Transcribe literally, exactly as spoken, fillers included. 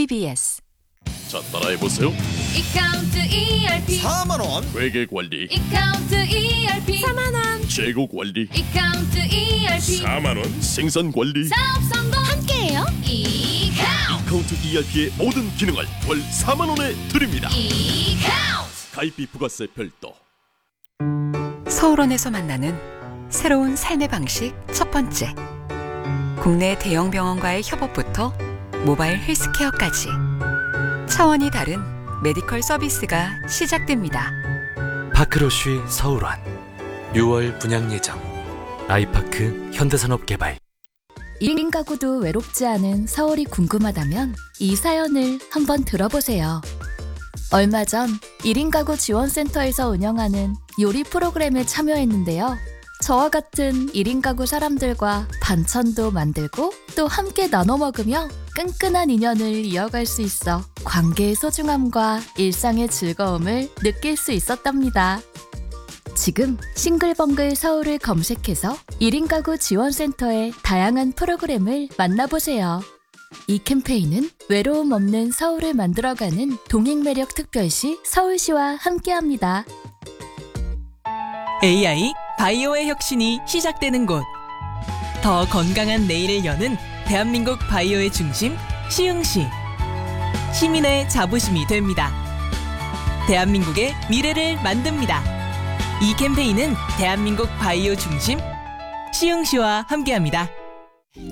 티비에스. 자, 따라해보세요. 이카운트 이알피 사만 원. 회계관리. 이카운트 이알피 사만 원. 재고관리. 이카운트 이알피 사만 원. 생산관리. 사업 성공 함께해요. 이카운트 카운트 이알피의 모든 기능을 월 사만 원에 드립니다. 이카운트 가입비 부가세 별도. 서울원에서 만나는 새로운 삶의 방식 첫 번째. 국내 대형 병원과의 협업부터 모바일 헬스케어까지 차원이 다른 메디컬 서비스가 시작됩니다. 파크로쉬 서울원 유월 분양 예정. 아이파크 현대산업개발. 일 인 가구도 외롭지 않은 서울이 궁금하다면 이 사연을 한번 들어보세요. 얼마 전 일 인 가구 지원센터에서 운영하는 요리 프로그램에 참여했는데요. 저와 같은 일 인 가구 사람들과 반찬도 만들고 또 함께 나눠 먹으며 끈끈한 인연을 이어갈 수 있어 관계의 소중함과 일상의 즐거움을 느낄 수 있었답니다. 지금 싱글벙글 서울을 검색해서 일 인 가구 지원센터의 다양한 프로그램을 만나보세요. 이 캠페인은 외로움 없는 서울을 만들어가는 동행매력 특별시 서울시와 함께합니다. 에이아이 바이오의 혁신이 시작되는 곳. 더 건강한 내일을 여는 대한민국 바이오의 중심 시흥시. 시민의 자부심이 됩니다. 대한민국의 미래를 만듭니다. 이 캠페인은 대한민국 바이오 중심 시흥시와 함께합니다.